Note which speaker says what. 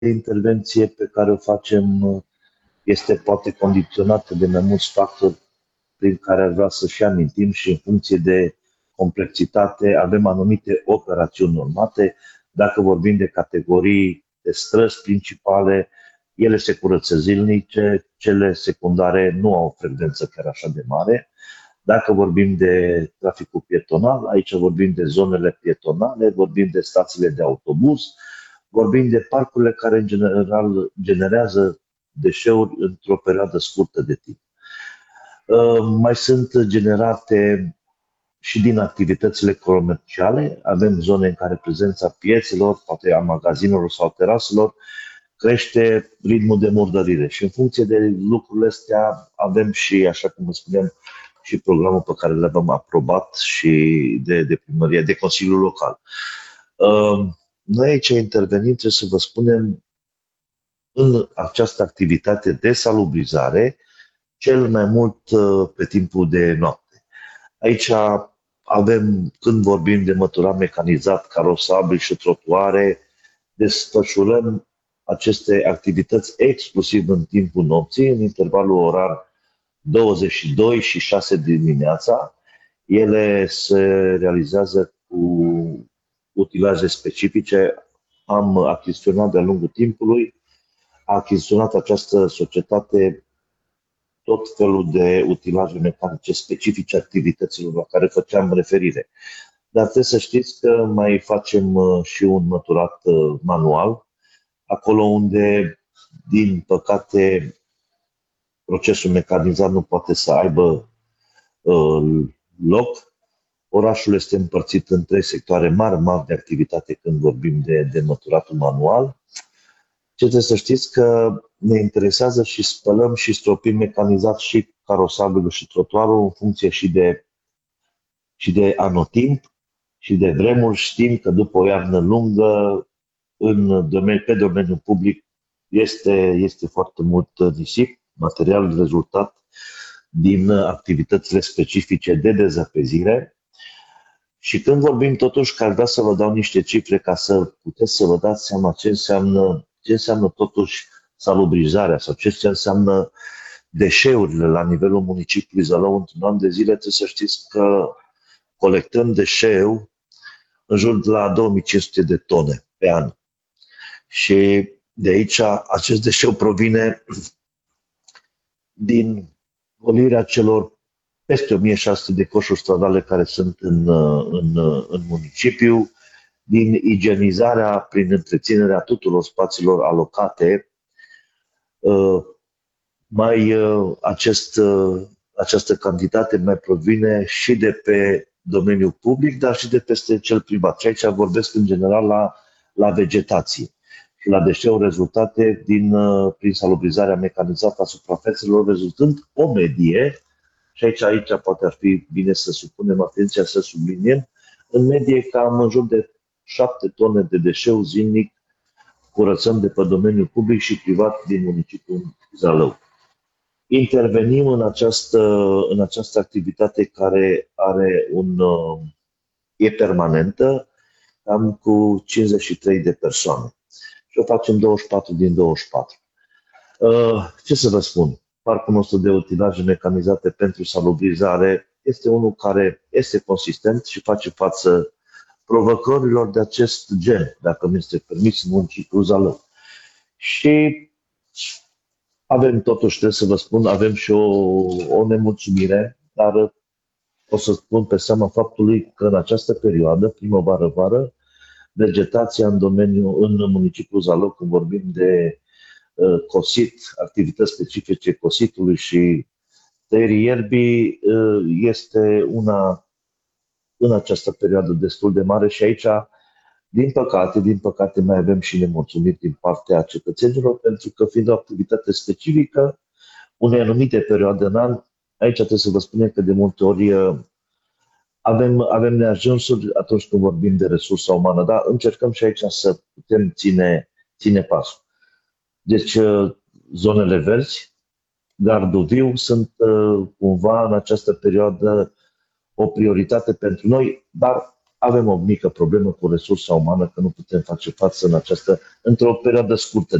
Speaker 1: intervenție pe care o facem este poate condiționată de mai mulți factori prin care ar vrea să-și amintim și în funcție de complexitate avem anumite operațiuni normate. Dacă vorbim de categorii de străzi principale, ele se curăță zilnice, cele secundare nu au o frecvență chiar așa de mare. Dacă vorbim de traficul pietonal, aici vorbim de zonele pietonale, vorbim de stațiile de autobuz, vorbim de parcurile care în general generează deșeuri într-o perioadă scurtă de timp. Mai sunt generate și din activitățile comerciale. Avem zone în care prezența piețelor, poate a magazinelor sau teraselor, crește ritmul de murdărire. Și în funcție de lucrurile astea avem și, așa cum spuneam, și programul pe care l-am aprobat și de primărie, de Consiliul Local. Noi aici intervenim, trebuie să vă spunem, în această activitate de salubrizare, cel mai mult pe timpul de noapte. Aici avem, când vorbim de măturat mecanizat, carosabil și trotuare, desfășurăm aceste activități exclusiv în timpul nopții, în intervalul orar 22 și 6 dimineața. Ele se realizează cu utilaje specifice. Am achiziționat de-a lungul timpului, a achiziționat această societate tot felul de utilaje mecanice specifice activităților la care făceam referire. Dar trebuie să știți că mai facem și un măturat manual, acolo unde, din păcate, procesul mecanizat nu poate să aibă loc. Orașul este împărțit în 3 sectoare mari de activitate când vorbim de măturatul manual. Ce trebuie să știți că ne interesează și spălăm și stropim mecanizat și carosabilul și trotuarul în funcție și de anotimp și de vremuri. Știm că după o iarnă lungă pe domeniul public este foarte mult nisip, material rezultat din activitățile specifice de dezăpezire. Și când vorbim totuși că ar vrea să vă dau niște cifre ca să puteți să vă dați seama ce înseamnă totuși salubrizarea sau ce înseamnă deșeurile la nivelul municipiului Zalău într-un an de zile, trebuie să știți că colectăm deșeu în jur de la 2500 de tone pe an. Și de aici acest deșeu provine din golirea celor peste 1600 de coșuri stradale care sunt în municipiu, din igienizarea prin întreținerea tuturor spațiilor alocate. Această cantitate mai provine și de pe domeniul public, dar și de peste cel privat. Și aici vorbesc în general la vegetație și la deșeuri rezultate prin salubrizarea mecanizată a suprafețelor, rezultând o medie, și aici poate ar fi bine să supunem atenția, să subliniem, în medie cam în jur de 7 tone de deșeu zilnic curățăm de pe domeniul public și privat din municipiul Zalău. Intervenim în această activitate care e permanentă, cam cu 53 de persoane. Și o facem 24 din 24. Ce să vă spun? Parcul nostru de utilaje mecanizate pentru salubrizare este unul care este consistent și face față provocărilor de acest gen, dacă mi este permis, în municipiul Zalău. Și avem, totuși, trebuie să vă spun, avem și o nemulțumire, dar o să spun pe seama faptului că în această perioadă, primăvară-vară, vegetația în municipiul Zalău, când vorbim de cosit, activități specifice cositului și tăierii ierbii, este una în această perioadă destul de mare și aici, din păcate, mai avem și nemulțumiri din partea cetățenilor, pentru că fiind o activitate specifică, unei anumite perioade în an, aici trebuie să vă spunem că de multe ori avem neajunsuri atunci când vorbim de resursa umană, dar încercăm și aici să putem ține pasul. Deci, zonele verzi, gardul viu sunt cumva în această perioadă o prioritate pentru noi, dar avem o mică problemă cu resursa umană, că nu putem face față într-o perioadă scurtă